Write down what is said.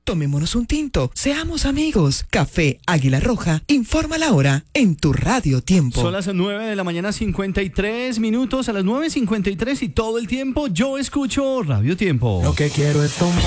Tomémonos un tinto. Seamos amigos. Café Águila Roja. Informa la hora en tu Radio Tiempo. Son las 9:53 a.m. A las 9:53 y todo el tiempo yo escucho Radio Tiempo. Lo que quiero es tomar.